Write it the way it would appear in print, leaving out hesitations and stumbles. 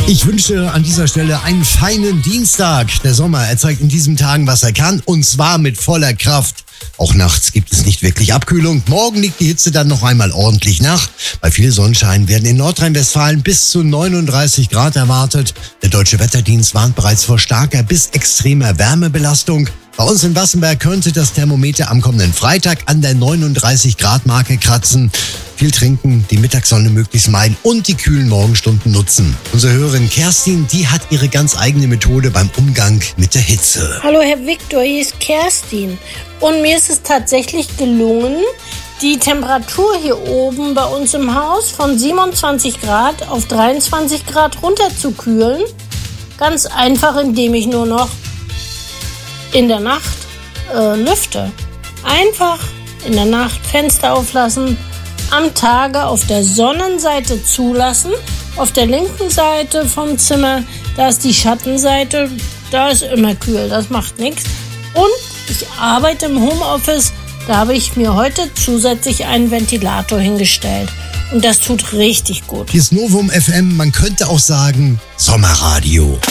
Ich wünsche an dieser Stelle einen feinen Dienstag. Der Sommer, er zeigt in diesen Tagen, was er kann, und zwar mit voller Kraft. Auch nachts gibt es nicht wirklich Abkühlung. Morgen liegt die Hitze dann noch einmal ordentlich nach. Bei viel Sonnenschein werden in Nordrhein-Westfalen bis zu 39 Grad erwartet. Der Deutsche Wetterdienst warnt bereits vor starker bis extremer Wärmebelastung. Bei uns in Wassenberg könnte das Thermometer am kommenden Freitag an der 39-Grad-Marke kratzen. Viel trinken, die Mittagssonne möglichst meiden und die kühlen Morgenstunden nutzen. Unsere Hörerin Kerstin, die hat ihre ganz eigene Methode beim Umgang mit der Hitze. Hallo Herr Viktor, hier ist Kerstin. Und mir ist es tatsächlich gelungen, die Temperatur hier oben bei uns im Haus von 27 Grad auf 23 Grad runterzukühlen. Ganz einfach, indem ich nur noch in der Nacht lüfte. Einfach in der Nacht Fenster auflassen, am Tage auf der Sonnenseite zulassen. Auf der linken Seite vom Zimmer, da ist die Schattenseite, da ist immer kühl, das macht nichts. Und ich arbeite im Homeoffice, da habe ich mir heute zusätzlich einen Ventilator hingestellt. Und das tut richtig gut. Hier ist Novum FM, man könnte auch sagen Sommerradio.